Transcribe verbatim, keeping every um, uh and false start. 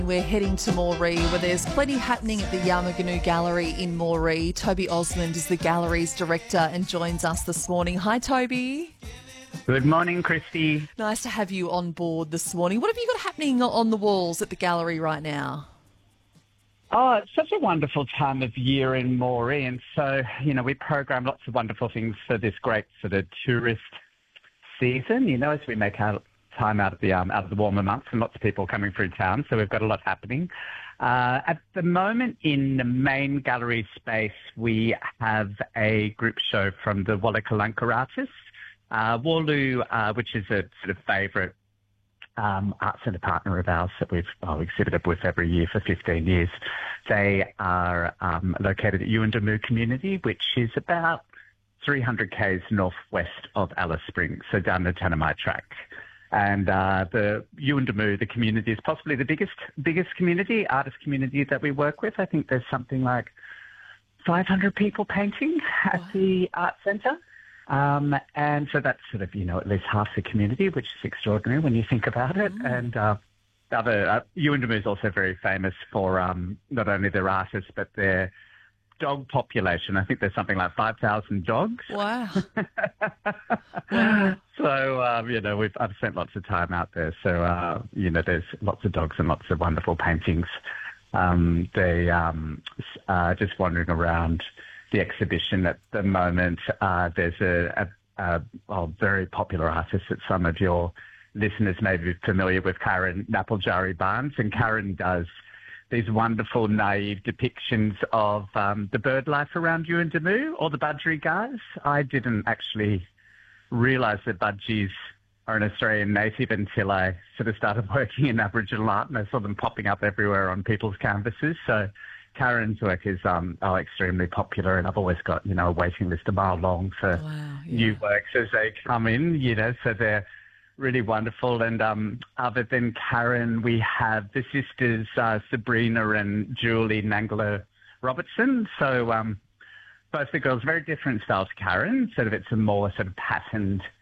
We're heading to Moree, where there's plenty happening at the Yamagunu Gallery in Moree. Toby Osmond is the gallery's director and joins us this morning. Hi, Toby. Good morning, Christy. Nice to have you on board this morning. What have you got happening on the walls at the gallery right now? Oh, it's such a wonderful time of year in Moree, and so, you know, we program lots of wonderful things for this great sort of tourist season, you know, as we make our time out of the um, out of the warmer months and lots of people coming through town, so we've got a lot happening. Uh, at the moment in the main gallery space, we have a group show from the Walla Kalanka artists. Uh, Walu, uh, which is a sort of favourite um, art centre partner of ours that we've oh, exhibited with every year for fifteen years. They are um, located at Yuendumu community, which is about three hundred k's northwest of Alice Springs, so down the Tanami track. And uh, the Yuendumu, the community, is possibly the biggest biggest community, artist community that we work with. I think there's something like five hundred people painting at wow. the art centre. Um, and so that's sort of, you know, at least half the community, which is extraordinary when you think about it. Mm. And uh, the other, uh, Yuendumu is also very famous for um, not only their artists, but their dog population. I think there's something like five thousand dogs. Wow. wow. So, um, you know, we've I've spent lots of time out there. So, uh, you know, there's lots of dogs and lots of wonderful paintings. Um, they um, uh, just wandering around the exhibition at the moment. Uh, there's a, a, a, a very popular artist that some of your listeners may be familiar with, Karen Napaljari Barnes, and Karen does these wonderful, naive depictions of um, the bird life around Yuendumu, or the budgerigars. I didn't actually realise that budgies are an Australian native until I sort of started working in Aboriginal art, and I saw them popping up everywhere on people's canvases. So Karen's work is um, oh, extremely popular, and I've always got, you know, a waiting list a mile long for wow, yeah. new works as they come in, you know, so they're really wonderful. And um, other than Karen, we have the sisters uh, Sabrina and Julie Nangler Robertson. So um, both the girls, very different style to Karen. Sort of, it's a more sort of patterned